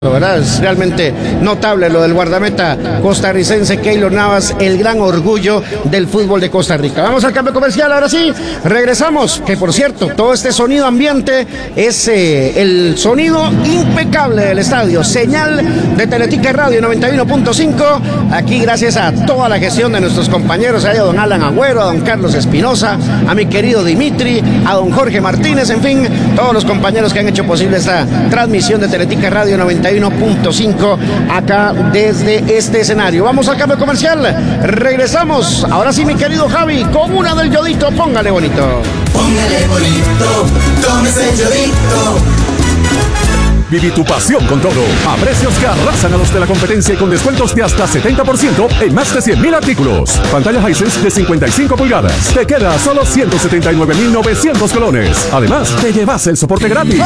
¿Verdad? Es realmente notable lo del guardameta costarricense Keylor Navas, el gran orgullo del fútbol de Costa Rica. Vamos al cambio comercial, ahora sí, regresamos, que por cierto, todo este sonido ambiente es el sonido impecable del estadio, señal de Teletica Radio 91.5, aquí gracias a toda la gestión de nuestros compañeros, a don Alan Agüero, a don Carlos Espinosa, a mi querido Dimitri, a don Jorge Martínez, en fin, todos los compañeros que han hecho posible esta transmisión de Teletica Radio 91.5 acá desde este escenario. Vamos al cambio comercial, regresamos. Ahora sí, mi querido Javi, con una del yodito, póngale bonito. Póngale bonito, tómese el yodito. Viví tu pasión con todo, a precios que arrasan a los de la competencia y con descuentos de hasta 70% en más de 100,000 artículos. Pantalla Hisense de 55 pulgadas. Te queda a solo 179,900 colones. Además, te llevas el soporte gratis.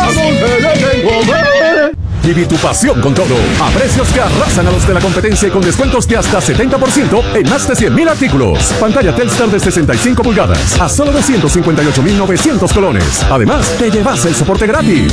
Viví tu pasión con todo, a precios que arrasan a los de la competencia y con descuentos de hasta 70% en más de 100,000 artículos. Pantalla Telstar de 65 pulgadas a solo 259,900 colones. Además, te llevas el soporte gratis.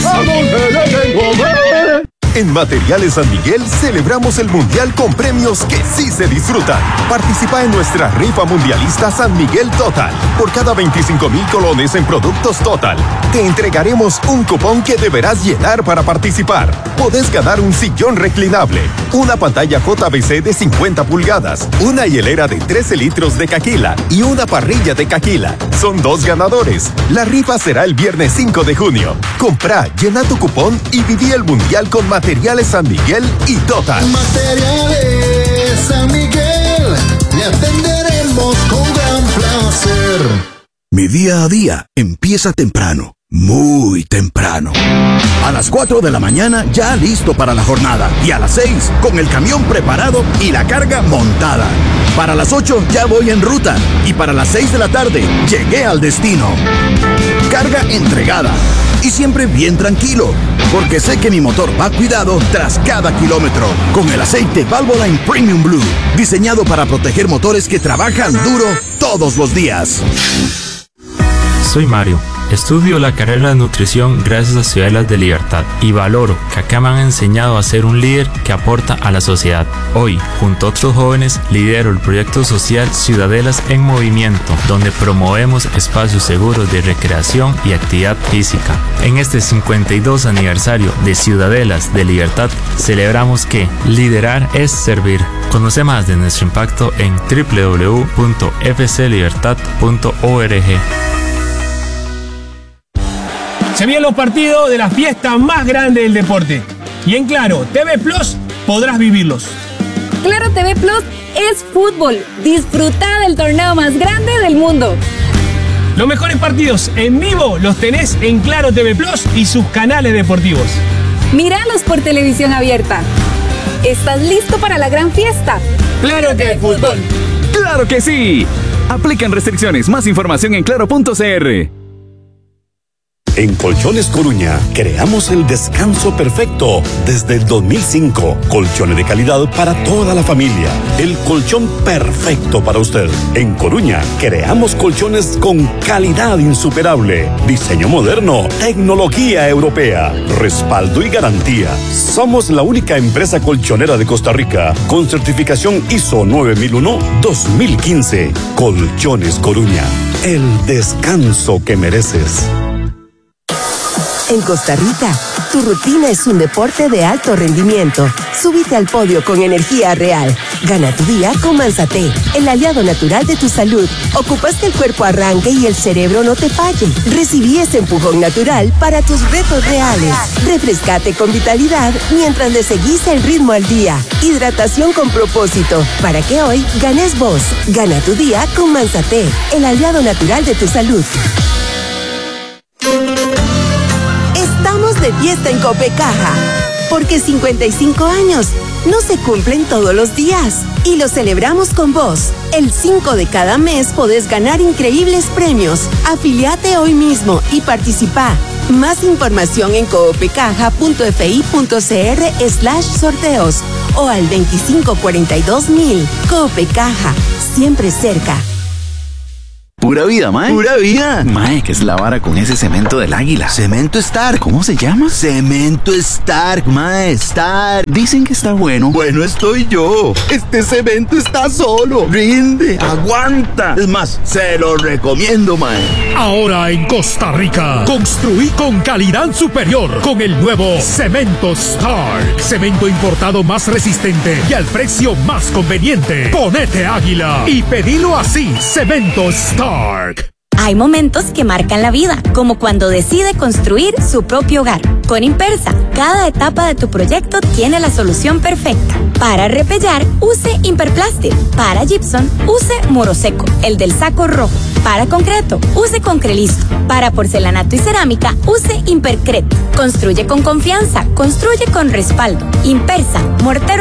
En Materiales San Miguel celebramos el Mundial con premios que sí se disfrutan. Participa en nuestra rifa mundialista San Miguel Total. Por cada 25,000 colones en productos Total, te entregaremos un cupón que deberás llenar para participar. Podés ganar un sillón reclinable, una pantalla JBC de 50 pulgadas, una hielera de 13 litros de Caquila y una parrilla de Caquila. Son 2 ganadores. La rifa será el viernes 5 de junio. Compra, llena tu cupón y viví el Mundial con Materiales San Miguel y Total. Materiales San Miguel, le atenderemos con gran placer. Mi día a día empieza temprano, muy temprano. A las 4 de la mañana ya listo para la jornada y a las 6 con el camión preparado y la carga montada. Para las 8 ya voy en ruta y para las 6 de la tarde llegué al destino. Carga entregada y siempre bien tranquilo, porque sé que mi motor va cuidado tras cada kilómetro, con el aceite Valvoline Premium Blue, diseñado para proteger motores que trabajan duro todos los días. Soy Mario. Estudio la carrera de nutrición gracias a Ciudadelas de Libertad y valoro que acá me han enseñado a ser un líder que aporta a la sociedad. Hoy, junto a otros jóvenes, lidero el proyecto social Ciudadelas en Movimiento, donde promovemos espacios seguros de recreación y actividad física. En este 52 aniversario de Ciudadelas de Libertad, celebramos que liderar es servir. Conoce más de nuestro impacto en www.fclibertad.org. Se vienen los partidos de la fiesta más grande del deporte. Y en Claro TV Plus podrás vivirlos. Claro TV Plus es fútbol. Disfruta del torneo más grande del mundo. Los mejores partidos en vivo los tenés en Claro TV Plus y sus canales deportivos. Míralos por televisión abierta. ¿Estás listo para la gran fiesta? ¡Claro que es fútbol! ¡Claro que sí! Aplican restricciones. Más información en claro.cr. En Colchones Coruña creamos el descanso perfecto desde el 2005. Colchones de calidad para toda la familia. El colchón perfecto para usted. En Coruña creamos colchones con calidad insuperable, diseño moderno, tecnología europea, respaldo y garantía. Somos la única empresa colchonera de Costa Rica con certificación ISO 9001-2015. Colchones Coruña. El descanso que mereces. En Costa Rica, tu rutina es un deporte de alto rendimiento. Súbite al podio con energía real. Gana tu día con Manzate, el aliado natural de tu salud. Ocupas que el cuerpo arranque y el cerebro no te falle. Recibí ese empujón natural para tus retos reales. Refrescate con vitalidad mientras le seguís el ritmo al día. Hidratación con propósito, para que hoy ganes vos. Gana tu día con Manzate, el aliado natural de tu salud. Estamos de fiesta en Copecaja, porque 55 años no se cumplen todos los días y lo celebramos con vos. El 5 de cada mes podés ganar increíbles premios. Afiliate hoy mismo y participa. Más información en coopecaja.fi.cr/sorteos o al 2542.000. Copecaja, siempre cerca. Pura vida, mae. Pura vida. Mae, ¿qué es la vara con ese cemento del Águila? Cemento Stark. ¿Cómo se llama? Cemento Stark, mae, Stark. Dicen que está bueno. Bueno estoy yo. Este cemento está solo. Rinde, aguanta. Es más, se lo recomiendo, mae. Ahora en Costa Rica, construí con calidad superior con el nuevo Cemento Stark. Cemento importado más resistente y al precio más conveniente. Ponete Águila y pedilo así, Cemento Stark. Hay momentos que marcan la vida, como cuando decide construir su propio hogar. Con Impersa, cada etapa de tu proyecto tiene la solución perfecta. Para repellar, use Imperplastic. Para gypsum, use Moroseco, el del saco rojo. Para concreto, use Concrelisto. Para porcelanato y cerámica, use Impercret. Construye con confianza, construye con respaldo. Impersa, mortero